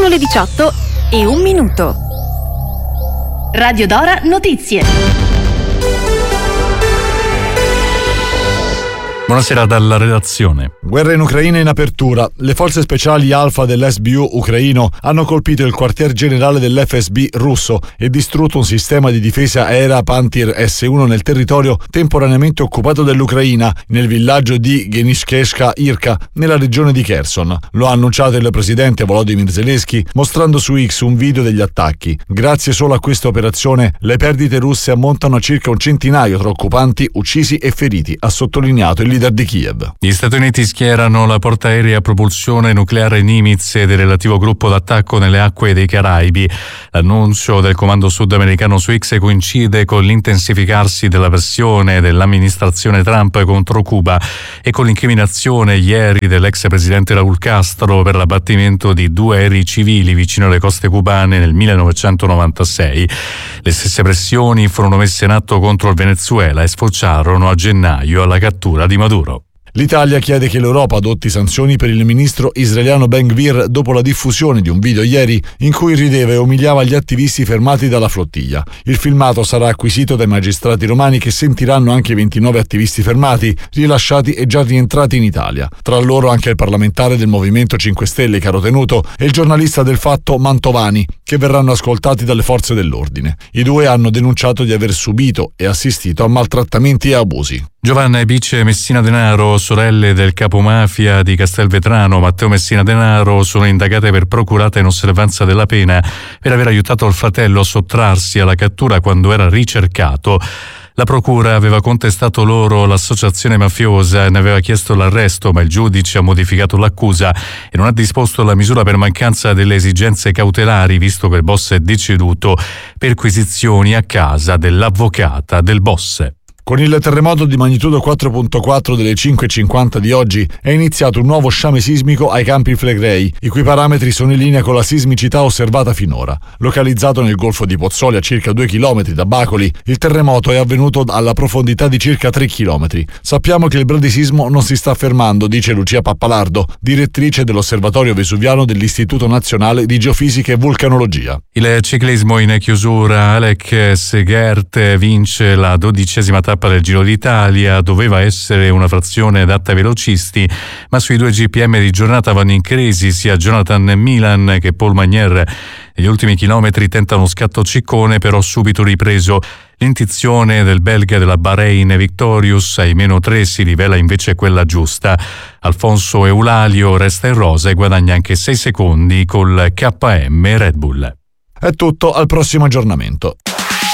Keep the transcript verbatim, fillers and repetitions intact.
le diciotto e un minuto. Radio Dora Notizie. Buonasera dalla redazione. Guerra in Ucraina in apertura. Le forze speciali Alfa dell'S B U ucraino hanno colpito il quartier generale dell'F S B russo e distrutto un sistema di difesa aerea Pantir S uno nel territorio temporaneamente occupato dell'Ucraina, nel villaggio di Genishkeshka Irka, nella regione di Kherson. Lo ha annunciato il presidente Volodymyr Zelensky, mostrando su X un video degli attacchi. Grazie solo a questa operazione, le perdite russe ammontano a circa un centinaio tra occupanti, uccisi e feriti, ha sottolineato il leader di Kiev. Gli Stati Uniti schierano la portaerei a propulsione nucleare Nimitz ed il relativo gruppo d'attacco nelle acque dei Caraibi. L'annuncio del comando sudamericano su X coincide con l'intensificarsi della pressione dell'amministrazione Trump contro Cuba e con l'incriminazione ieri dell'ex presidente Raúl Castro per l'abbattimento di due aerei civili vicino alle coste cubane nel millenovecentonovantasei. Le stesse pressioni furono messe in atto contro il Venezuela e sfociarono a gennaio alla cattura di Maduro. L'Italia chiede che l'Europa adotti sanzioni per il ministro israeliano Ben-Gvir dopo la diffusione di un video ieri in cui rideva e umiliava gli attivisti fermati dalla flottiglia. Il filmato sarà acquisito dai magistrati romani, che sentiranno anche i ventinove attivisti fermati, rilasciati e già rientrati in Italia. Tra loro anche il parlamentare del Movimento cinque Stelle Caro Tenuto e il giornalista del Fatto Mantovani, che verranno ascoltati dalle forze dell'ordine. I due hanno denunciato di aver subito e assistito a maltrattamenti e abusi. Giovanna e Bice Messina Denaro, sorelle del capomafia di Castelvetrano Matteo Messina Denaro, sono indagate per procurata in osservanza della pena per aver aiutato il fratello a sottrarsi alla cattura quando era ricercato. La procura aveva contestato loro l'associazione mafiosa e ne aveva chiesto l'arresto, ma il giudice ha modificato l'accusa e non ha disposto la misura per mancanza delle esigenze cautelari, visto che il boss è deceduto. Perquisizioni a casa dell'avvocata del boss. Con il terremoto di magnitudo quattro virgola quattro delle cinque e cinquanta di oggi è iniziato un nuovo sciame sismico ai Campi Flegrei, i cui parametri sono in linea con la sismicità osservata finora. Localizzato nel Golfo di Pozzuoli a circa due chilometri da Bacoli, il terremoto è avvenuto alla profondità di circa tre chilometri. Sappiamo che il bradisismo non si sta fermando, dice Lucia Pappalardo, direttrice dell'Osservatorio Vesuviano dell'Istituto Nazionale di Geofisica e Vulcanologia. Il ciclismo in chiusura. Alec Segert vince la dodicesima tappa del Giro d'Italia. Doveva essere una frazione adatta ai velocisti, ma sui due G P M di giornata vanno in crisi sia Jonathan Milan che Paul Magnier. Negli ultimi chilometri tenta uno scatto ciccone, però subito ripreso. L'intuizione del belga della Bahrain Victorious ai meno tre si rivela invece quella giusta. Alfonso Eulalio resta in rosa e guadagna anche sei secondi col K M Red Bull. È tutto, al prossimo aggiornamento.